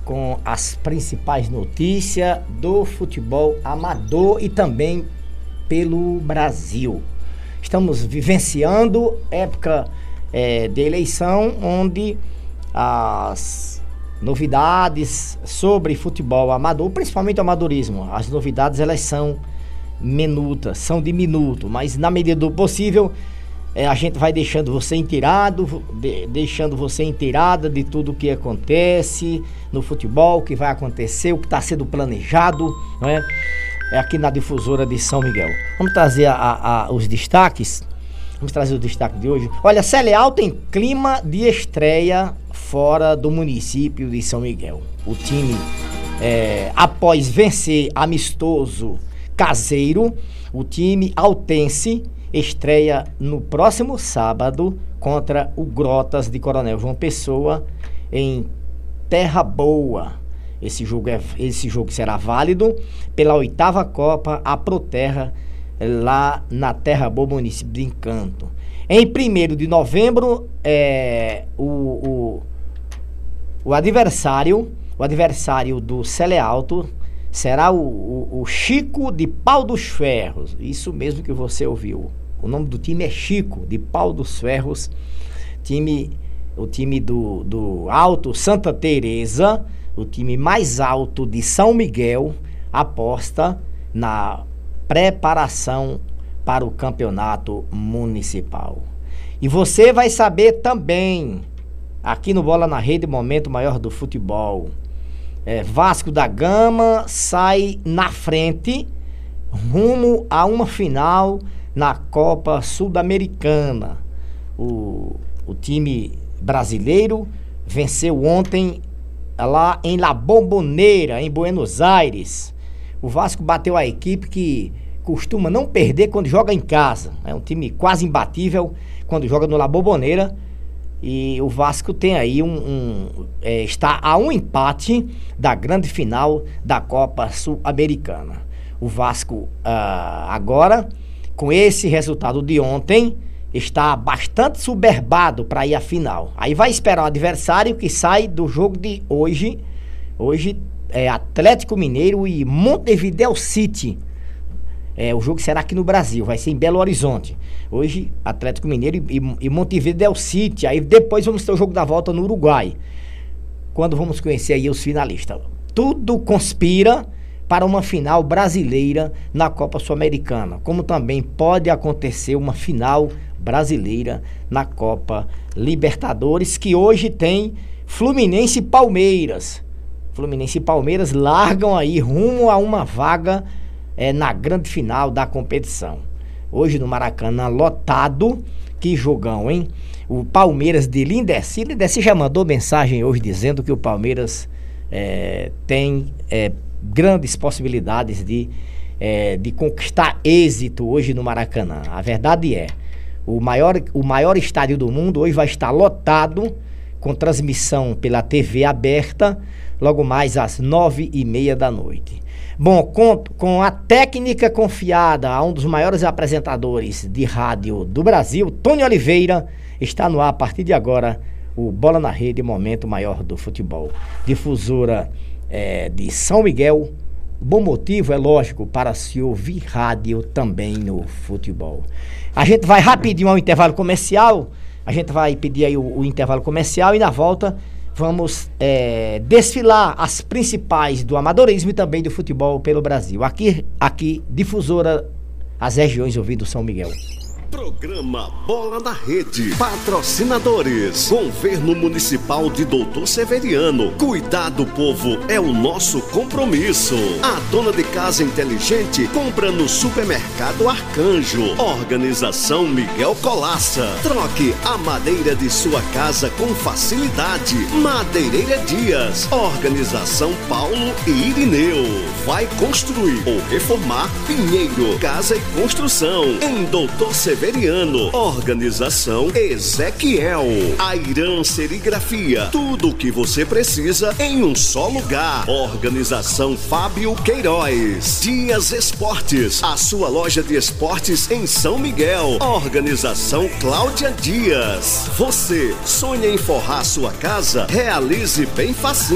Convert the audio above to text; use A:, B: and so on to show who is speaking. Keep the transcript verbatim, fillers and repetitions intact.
A: com as principais notícias do futebol amador e também pelo Brasil. Estamos vivenciando época é, de eleição, onde as novidades sobre futebol amador, principalmente o amadorismo, as novidades elas são minutas, são de minuto, mas na medida do possível é, a gente vai deixando você inteirado, de, deixando você inteirada de tudo o que acontece no futebol, o que vai acontecer, o que está sendo planejado, não é? É aqui na Difusora de São Miguel. Vamos trazer a, a, os destaques. Vamos trazer o destaque de hoje. Olha, Celeal tem clima de estreia fora do município de São Miguel. O time, é, após vencer amistoso caseiro, o time altense estreia no próximo sábado contra o Grotas de Coronel João Pessoa em Terra Boa. Esse jogo, é, esse jogo será válido pela oitava Copa Aproterra, lá na Terra Boa, município de Encanto. Em primeiro de novembro, é, o, o, o adversário, o adversário do Celealto será o, o, o Chico de Pau dos Ferros. Isso mesmo que você ouviu. O nome do time é Chico de Pau dos Ferros. Time, o time do, do Alto Santa Teresa, o time mais alto de São Miguel, aposta na preparação para o campeonato municipal. E você vai saber também, aqui no Bola na Rede, momento maior do futebol. É, Vasco da Gama sai na frente, rumo a uma final na Copa Sul-Americana. O, o time brasileiro venceu ontem lá em La Bombonera, em Buenos Aires. O Vasco bateu a equipe que costuma não perder quando joga em casa. É um time quase imbatível quando joga no La Bombonera. E o Vasco tem aí um, um é, está a um empate da grande final da Copa Sul-Americana. O Vasco ah, agora, com esse resultado de ontem, está bastante soberbado para ir à final. Aí vai esperar o adversário que sai do jogo de hoje. Hoje é Atlético Mineiro e Montevideo City. É, o jogo será aqui no Brasil, vai ser em Belo Horizonte. Hoje, Atlético Mineiro e, e, e Montevideo City. Aí depois vamos ter o jogo da volta no Uruguai, quando vamos conhecer aí os finalistas. Tudo conspira para uma final brasileira na Copa Sul-Americana, como também pode acontecer uma final brasileira na Copa Libertadores, que hoje tem Fluminense e Palmeiras. Fluminense e Palmeiras largam aí rumo a uma vaga é, na grande final da competição. Hoje no Maracanã lotado, que jogão, hein? O Palmeiras de Lindeci, Lindeci já mandou mensagem hoje dizendo que o Palmeiras é, tem é, grandes possibilidades de, é, de conquistar êxito hoje no Maracanã. A verdade é, o maior, o maior estádio do mundo hoje vai estar lotado, com transmissão pela T V aberta, logo mais às nove e meia da noite. Bom, com, com a técnica confiada a um dos maiores apresentadores de rádio do Brasil, Tony Oliveira, está no ar a partir de agora o Bola na Rede, momento maior do futebol. Difusora é, de São Miguel, bom motivo, é lógico, para se ouvir rádio também no futebol. A gente vai rapidinho ao intervalo comercial, a gente vai pedir aí o, o intervalo comercial e na volta vamos é, desfilar as principais do amadorismo e também do futebol pelo Brasil. Aqui, aqui Difusora, as regiões ouvindo São Miguel.
B: Programa Bola na Rede. Patrocinadores: Governo Municipal de Doutor Severiano. Cuidar do povo é o nosso compromisso. A dona de casa inteligente compra no Supermercado Arcanjo. Organização Miguel Colaça. Troque a madeira de sua casa com facilidade. Madeireira Dias. Organização Paulo e Irineu. Vai construir ou reformar? Pinheiro Casa e Construção. Em Doutor Severiano. Severiano, organização Ezequiel, Airan Serigrafia, tudo o que você precisa em um só lugar. Organização Fábio Queiroz, Dias Esportes, a sua loja de esportes em São Miguel. Organização Cláudia Dias. Você sonha em forrar sua casa? Realize bem facinho.